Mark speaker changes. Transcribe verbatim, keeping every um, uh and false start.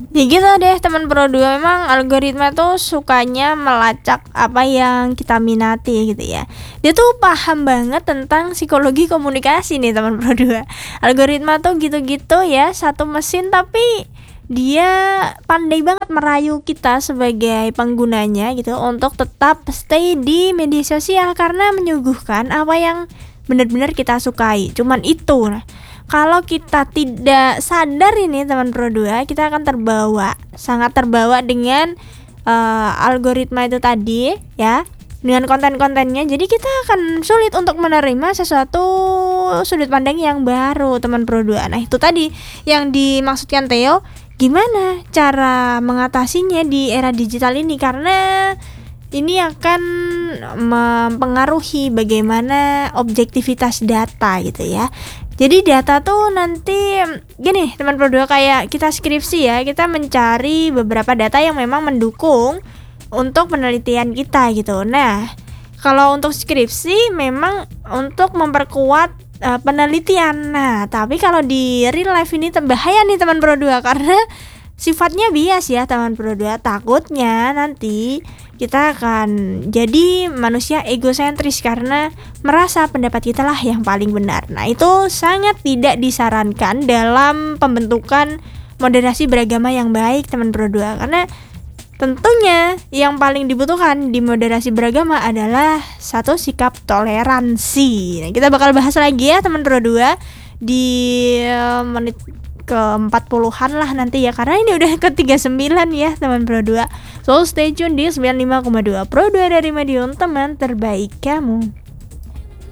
Speaker 1: Ya gitu deh teman Pro dua, memang algoritma tuh sukanya melacak apa yang kita minati gitu ya. Dia tuh paham banget tentang psikologi komunikasi nih teman Pro dua. Algoritma tuh gitu-gitu ya, satu mesin tapi dia pandai banget merayu kita sebagai penggunanya gitu untuk tetap stay di media sosial karena menyuguhkan apa yang benar-benar kita sukai. Cuman itu. Nah, kalau kita tidak sadar ini teman Pro dua, kita akan terbawa, sangat terbawa dengan uh, algoritma itu tadi ya, dengan konten-kontennya. Jadi kita akan sulit untuk menerima sesuatu sudut pandang yang baru teman Pro dua. Nah, itu tadi yang dimaksudkan Theo, gimana cara mengatasinya di era digital ini, karena ini akan mempengaruhi bagaimana objektivitas data gitu ya. Jadi data tuh nanti gini teman Pro dua, kayak kita skripsi ya, kita mencari beberapa data yang memang mendukung untuk penelitian kita gitu. Nah, kalau untuk skripsi memang untuk memperkuat uh, penelitian. Nah, tapi kalau di real life ini bahaya nih teman Pro dua, karena sifatnya bias ya teman Pro dua. Takutnya nanti kita akan jadi manusia egosentris karena merasa pendapat kita lah yang paling benar. Nah, itu sangat tidak disarankan dalam pembentukan moderasi beragama yang baik teman Pro dua, karena tentunya yang paling dibutuhkan di moderasi beragama adalah satu, sikap toleransi. Nah, kita bakal bahas lagi ya teman Pro dua di uh, menit ke empat puluhan lah nanti ya, karena ini udah ke tiga puluh sembilan ya teman Pro dua. So stay tune di sembilan puluh lima koma dua Pro dua dari Madiun, teman terbaik kamu.